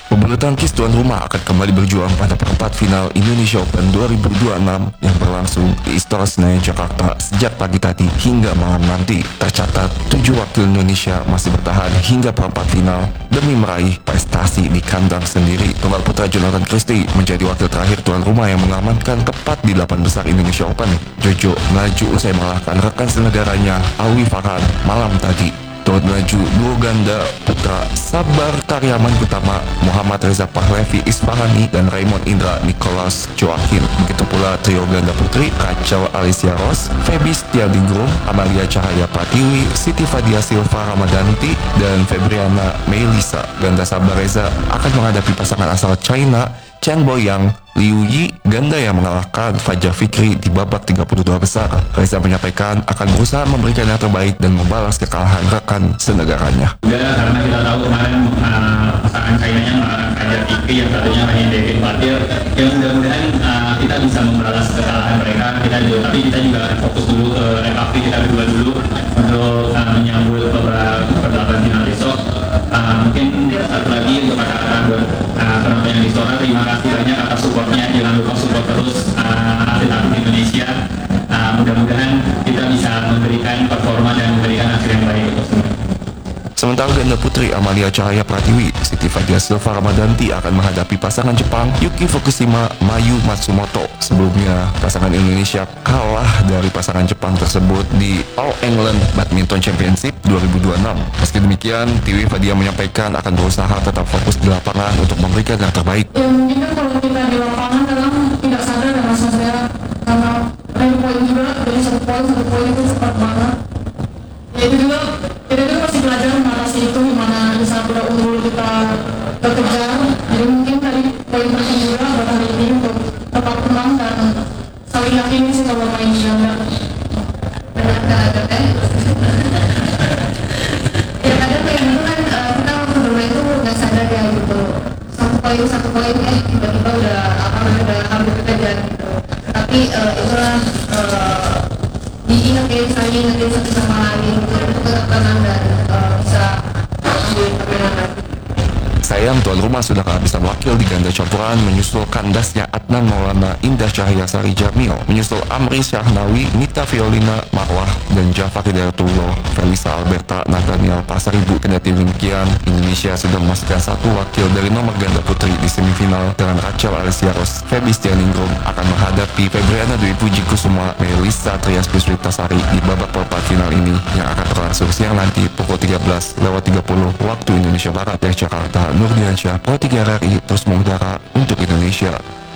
Pebulu tangkis tuan rumah akan kembali berjuang pada perempat final Indonesia Open 2026 yang berlangsung di Istora Senayan, Jakarta sejak pagi tadi hingga malam nanti. Tercatat, 7 wakil Indonesia masih bertahan hingga perempat final demi meraih prestasi di kandang sendiri. Tunggal putra Jonathan Christie menjadi wakil terakhir tuan rumah yang mengamankan tepat di 8 besar Indonesia Open. Jojo melaju usai mengalahkan rekan senegaranya Alwi Farhan malam tadi. Turut melaju duo ganda putra Sabar Karyaman Utama Muhammad Reza Pahlavi Isfahani dan Raymond Indra Nicholas Joaquin. Begitu pula trio ganda putri Rachel Alicia Ross, Feby Setianingrum, Amalia Cahaya Pratiwi, Siti Fadia Silva Ramadanti, dan Febriana Melisa. Ganda Sabar Reza akan menghadapi pasangan asal China Chen Boyang Liu Yi, ganda yang mengalahkan Fajar Fikri di babak 32 besar. Reza menyampaikan akan berusaha memberikan yang terbaik dan membalas kekalahan rekan senegaranya. Karena kita tahu kemarin pasangan China-nya mengalahkan Fajar Fikri, yang satunya Rahim Devin Fatir. Yang mudah-mudahan kita bisa membalas kekalahan mereka. Tapi kita juga fokus dulu ke recovery kita berdua dulu untuk menyambut beberapa final besok. Mungkin satu lagi untuk kata-kata buat penonton yang di Istora, terima kasih banyak atas supportnya. Jangan lupa support terus atlet-atlet Indonesia. Mudah-mudahan kita bisa memberikan performa dan memberikan hasil yang baik untuk semua. Sementara ganda putri Amalia Cahaya Pratiwi, Siti Fadia Silva Ramadanti akan menghadapi pasangan Jepang Yuki Fukushima Mayu Matsumoto. Sebelumnya, pasangan Indonesia kalah dari pasangan Jepang tersebut di All England Badminton Championship 2026. Meski demikian, Tiwi Fadia menyampaikan akan berusaha tetap fokus di lapangan untuk memberikan yang terbaik. Ya mungkin kan kalau kita di lapangan dalam tidak sadar dan rasa saya karena poin juga, jadi satu poin itu cepat banget. Ya itu juga kita juga masih belajar mengatasi itu, gimana di saat udah unggul kita kekejar. Jadi mungkin tadi poin penting juga buat hari ini untuk tetap tenang dan saling yakini sih kalau main di ganda. Ya kadang yang itu kan kita waktu bermain itu nggak sadar ya gitu, satu poin tiba-tiba udah udah hampir kekejar gitu. Tapi itulah saling ingetin satu sama lain gitu, untuk tetap tenang dan bisa ambil kemenangan. Sayang, tuan rumah sudah kehabisan wakil di ganda campuran menyusul kandasnya Adnan Maulana Indah Cahaya Sari Jamil, menyusul Amri Syahnawi, Nita Violina Marwah, dan Jafar Hidayatullah, Felisa Alberta, Nathaniel Pasaribu. Kendati demikian, Indonesia sudah memastikan satu wakil dari nomor ganda putri di semifinal dengan Rachel Alicia Ross. Feby Setianingrum akan menghadapi Febriana Dwi Puji Kusuma Melisa Trias Puspitasari di babak perempat final ini yang akan berlangsung siang nanti pukul 13.30 waktu Indonesia Barat dari Jakarta. Nurdiansyah, Pro 3 RRI terus mengudara untuk Indonesia.